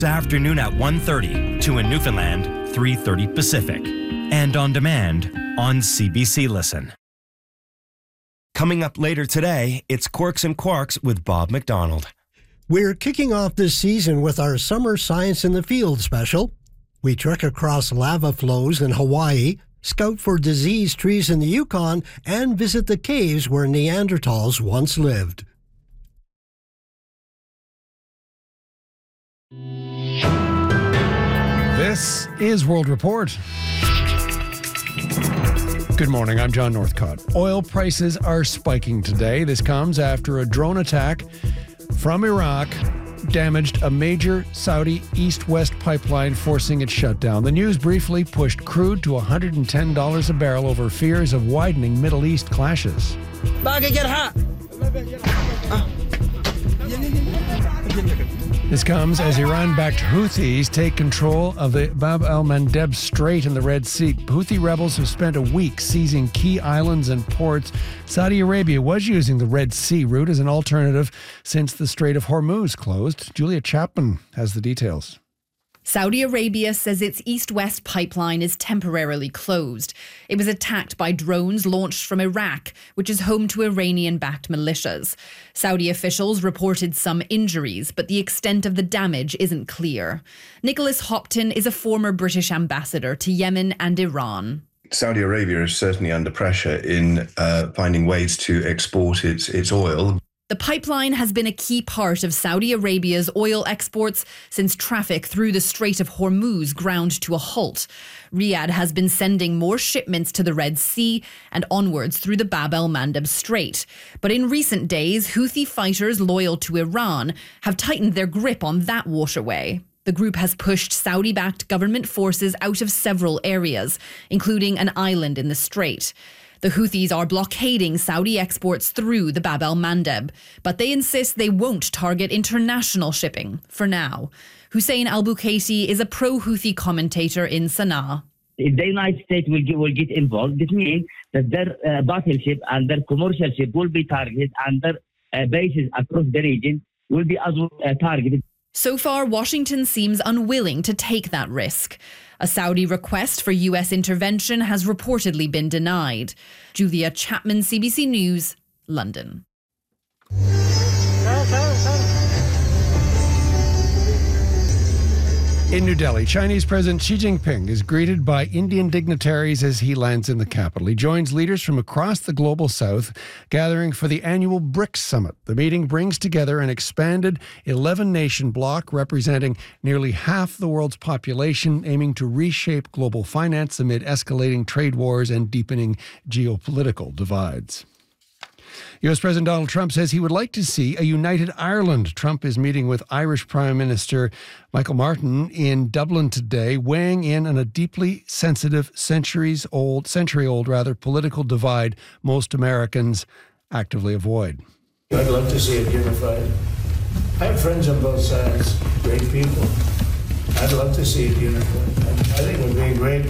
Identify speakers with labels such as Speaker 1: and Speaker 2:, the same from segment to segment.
Speaker 1: Afternoon at 1:30, 2 in Newfoundland, 3:30 Pacific. And on demand on CBC Listen. Coming up later today, it's Quirks and Quarks with Bob McDonald.
Speaker 2: We're kicking off this season with our Summer Science in the Field special. We trek across lava flows in Hawaii, scout for diseased trees in the Yukon, and visit the caves where Neanderthals once lived.
Speaker 3: This is World Report. Good morning, I'm John Northcott. Oil prices are spiking today. This comes after a drone attack from Iraq damaged a major Saudi east-west pipeline, forcing its shutdown. The news briefly pushed crude to $110 a barrel over fears of widening Middle East clashes. This comes as Iran-backed Houthis take control of the Bab el-Mandeb Strait in the Red Sea. Houthi rebels have spent a week seizing key islands and ports. Saudi Arabia was using the Red Sea route as an alternative since the Strait of Hormuz closed. Julia Chapman has the details.
Speaker 4: Saudi Arabia says its east-west pipeline is temporarily closed. It was attacked by drones launched from Iraq, which is home to Iranian-backed militias. Saudi officials reported some injuries, but the extent of the damage isn't clear. Nicholas Hopton is a former British ambassador to Yemen and Iran.
Speaker 5: Saudi Arabia is certainly under pressure in finding ways to export its oil.
Speaker 4: The pipeline has been a key part of Saudi Arabia's oil exports since traffic through the Strait of Hormuz ground to a halt. Riyadh has been sending more shipments to the Red Sea and onwards through the Bab el-Mandeb Strait. But in recent days, Houthi fighters loyal to Iran have tightened their grip on that waterway. The group has pushed Saudi-backed government forces out of several areas, including an island in the strait. The Houthis are blockading Saudi exports through the Bab el-Mandeb, but they insist they won't target international shipping for now. Hussein al-Bukaiti is a pro-Houthi commentator in Sana'a.
Speaker 6: If the United States will get involved, this means that their battleship and their commercial ship will be targeted and their bases across the region will be as well targeted.
Speaker 4: So far, Washington seems unwilling to take that risk. A Saudi request for US intervention has reportedly been denied. Julia Chapman, CBC News, London.
Speaker 3: In New Delhi, Chinese President Xi Jinping is greeted by Indian dignitaries as he lands in the capital. He joins leaders from across the global south, gathering for the annual BRICS summit. The meeting brings together an expanded 11-nation bloc representing nearly half the world's population, aiming to reshape global finance amid escalating trade wars and deepening geopolitical divides. U.S. President Donald Trump says he would like to see a united Ireland. Trump is meeting with Irish Prime Minister Michael Martin in Dublin today, weighing in on a deeply sensitive, century-old political divide most Americans actively avoid.
Speaker 7: I'd love to see it unified. I have friends on both sides, great people. I'd love to see it unified. I think it would be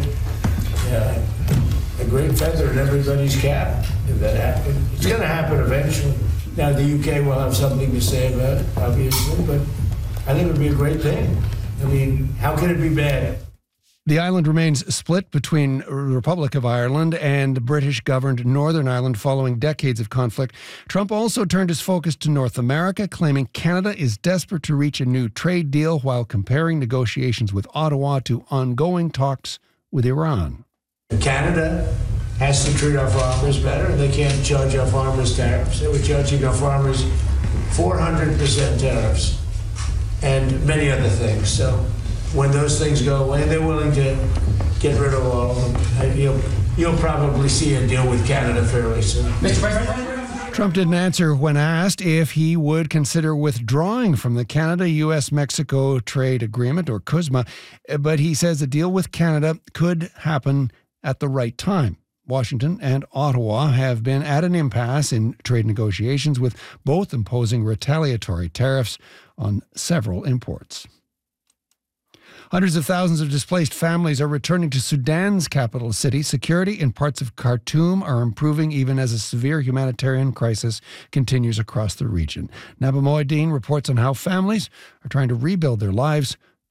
Speaker 7: a great feather in everybody's cap if that happened. It's going to happen eventually. Now, the UK will have something to say about it, obviously, but I think it would be a great thing. I mean, how can it be bad?
Speaker 3: The island remains split between the Republic of Ireland and British-governed Northern Ireland following decades of conflict. Trump also turned his focus to North America, claiming Canada is desperate to reach a new trade deal while comparing negotiations with Ottawa to ongoing talks with Iran.
Speaker 7: Canada has to treat our farmers better. They can't charge our farmers tariffs. They were charging our farmers 400% tariffs and many other things. So when those things go away, they're willing to get rid of all of them. You'll probably see a deal with Canada fairly soon. Mr. President.
Speaker 3: Trump didn't answer when asked if he would consider withdrawing from the Canada-U.S.-Mexico trade agreement, or CUSMA, but he says a deal with Canada could happen at the right time. Washington and Ottawa have been at an impasse in trade negotiations, with both imposing retaliatory tariffs on several imports. Hundreds of thousands of displaced families are returning to Sudan's capital city. Security in parts of Khartoum are improving even as a severe humanitarian crisis continues across the region. Naba Moeddin reports on how families are trying to rebuild their lives